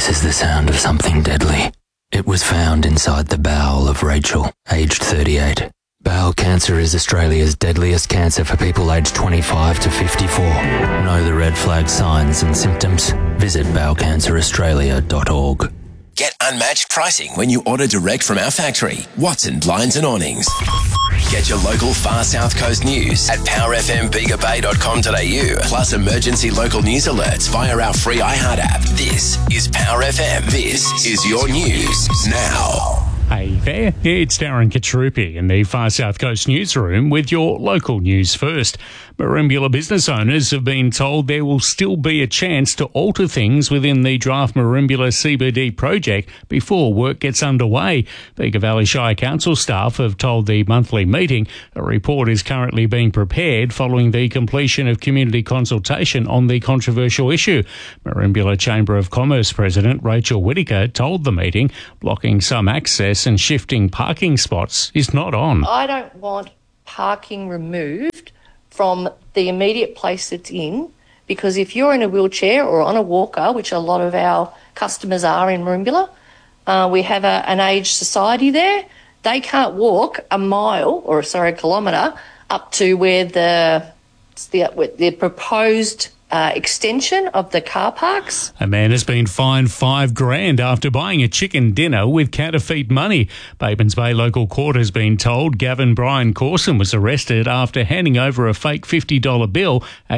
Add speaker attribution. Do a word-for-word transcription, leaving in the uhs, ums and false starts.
Speaker 1: This is the sound of something deadly. It was found inside the bowel of Rachel, aged thirty-eight. Bowel cancer is Australia's deadliest cancer for people aged twenty-five to fifty-four. Know the red flag signs and symptoms? Visit bowel cancer australia dot org.
Speaker 2: Get unmatched pricing when you order direct from our factory, Watson Blinds and Awnings. Get your local Far South Coast news at power f m bega bay dot com dot a u, plus emergency local news alerts via our free iHeart app. This is Power F M. This is your news now.
Speaker 3: Hey there, it's Darren Kacharupi in the Far South Coast newsroom with your local news first. Merimbula business owners have been told there will still be a chance to alter things within the draft Merimbula C B D project before work gets underway. Bega Valley Shire Council staff have told the monthly meeting a report is currently being prepared following the completion of community consultation on the controversial issue. Merimbula Chamber of Commerce President Rachel Whittaker told the meeting blocking some access and shifting parking spots is not on.
Speaker 4: I don't want parking removed from the immediate place it's in, because if you're in a wheelchair or on a walker, which a lot of our customers are in Merimbula, uh, we have a, an aged society there, they can't walk a mile or sorry a kilometre up to where the the, the proposed Uh, extension of the car parks.
Speaker 3: A man has been fined five grand after buying a chicken dinner with counterfeit money. Babens Bay local court has been told Gavin Brian Corson was arrested after handing over a fake fifty dollar bill at